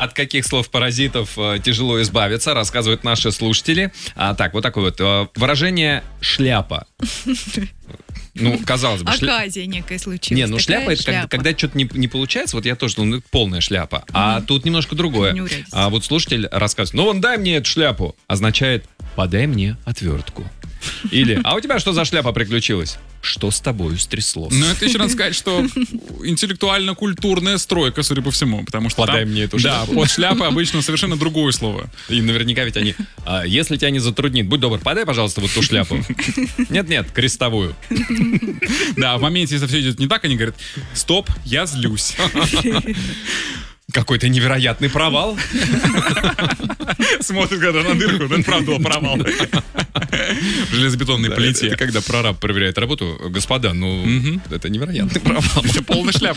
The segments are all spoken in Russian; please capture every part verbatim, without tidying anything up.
от каких слов-паразитов э, тяжело избавиться, рассказывают наши слушатели. А, так, вот такое вот э, выражение «шляпа». Ну, казалось бы... Шля... Оказия некая случилась. Не, ну шляпа — это шляпа. Когда, когда что-то не, не получается, вот я тоже думаю, ну, полная шляпа. Mm-hmm. А тут немножко другое. А вот слушатель рассказывает: ну, вон, дай мне эту шляпу. Означает: подай мне отвертку. Или: а у тебя что за шляпа приключилась? Что с тобою стряслось? Ну, это еще надо сказать, что интеллектуально-культурная стройка, судя по всему, потому что подай там, мне эту шляпу. Да, под шляпой обычно совершенно другое слово. И наверняка ведь они: а, если тебя не затруднит, будь добр, подай, пожалуйста, вот ту шляпу. Нет-нет, крестовую. Да, в моменте, если все идет не так, они говорят: стоп, я злюсь. Какой-то невероятный провал. Смотрит, когда на дырку, это правда был провал. В железобетонной Да, плите. Это, это когда прораб проверяет работу. Господа, ну, угу. это невероятный провал. Это полная шляпа.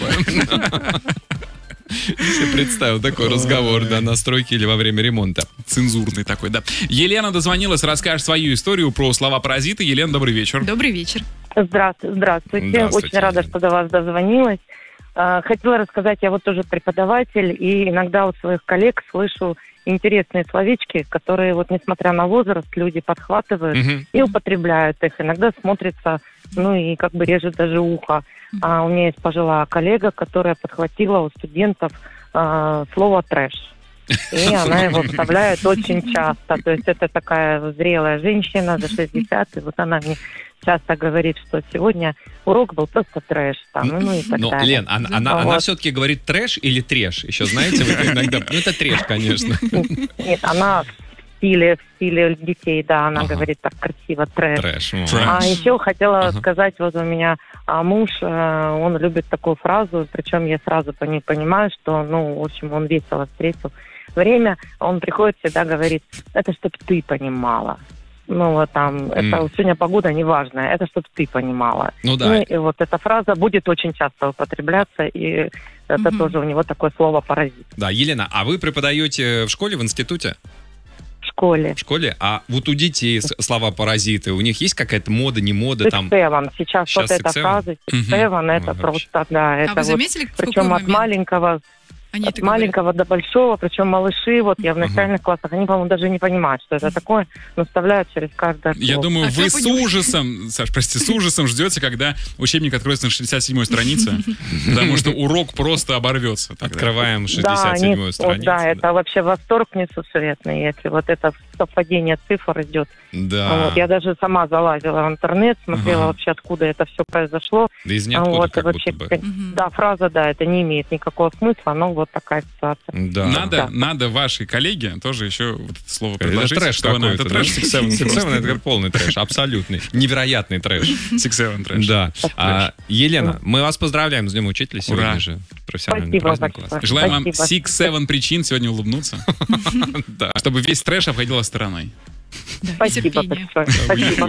Я представил такой разговор, да, на стройке или во время ремонта. Цензурный такой, да. Елена дозвонилась, расскажет свою историю про слова-паразиты. Елена, добрый вечер. Добрый вечер. Здравствуйте. Здравствуйте. Здравствуйте, Очень рада, Елена. что до вас дозвонилась. Хотела рассказать, я вот тоже преподаватель, и иногда у своих коллег слышу интересные словечки, которые вот, несмотря на возраст, люди подхватывают Мгм. и употребляют их. Иногда смотрится, ну и как бы режет даже ухо. А у меня есть пожилая коллега, которая подхватила у студентов а, слово «трэш». И она его вставляет очень часто. То есть это такая зрелая женщина за шестьдесят, и вот она мне часто говорит, что сегодня урок был просто трэш. Там, ну, ну и так Но, далее. Лен, она, она, Вот. она все-таки говорит трэш или треш? Еще знаете, вы иногда... Ну, это треш, конечно. Нет, она в стиле, в стиле детей, да, она Ага. говорит так красиво «трэш». Трэш. о. Трэш. А еще хотела Ага. сказать, вот у меня а, муж, э, он любит такую фразу, причем я сразу по ней понимаю, что, ну, в общем, он весело встретил время, он приходит, всегда говорит: это чтоб ты понимала. Ну, вот там, это М. сегодня погода неважная, это чтоб ты понимала. Ну да. Ну, и вот эта фраза будет очень часто употребляться, и это Мгм. тоже у него такое слово «паразит» Да, Елена, а вы преподаете в школе, в институте? в школе. В школе? А вот у детей с- слова «паразиты», у них есть какая-то мода, не мода там? Сиксеван. Сейчас, Сейчас вот эта сиксеван? фраза «сиксеван», это Ой, просто, да, это А вы вот, заметили, в какой причем от момент маленького, они от это говорят? маленького до большого, причем малыши, вот я в начальных классах, они, по-моему, даже не понимают, что это такое, но вставляют через каждое слово. Я думаю, А вы кто с понимает? ужасом, Саш, прости, с ужасом ждете, когда учебник откроется на шестьдесят седьмой странице, потому что урок просто оборвется. тогда. Открываем Да, шестьдесят седьмую они- страницу. вот, да, это вообще восторг несусветный, если вот это совпадение цифр идет. Да. Вот, я даже сама залазила в интернет, смотрела Ага. вообще, откуда это все произошло. Да из ниоткуда, Вот, и как вообще, будто бы. Мгм. да, фраза, да, это не имеет никакого смысла, но вот такая ситуация. Да. Надо, Да. надо вашей коллеге тоже еще вот это слово Это предложить. трэш что она- какой-то, Это трэш, да? six seven, Six просто. seven — это полный трэш, абсолютный, невероятный трэш. six seven трэш. Да. А, Елена, мы вас поздравляем с Днем Учителя сегодня Ура. же. Профессиональный Спасибо праздник большое. класс. Желаем вам Спасибо. six seven причин сегодня улыбнуться, Да. чтобы весь трэш обходила стороной. Да, и Спасибо терпение. большое. Спасибо.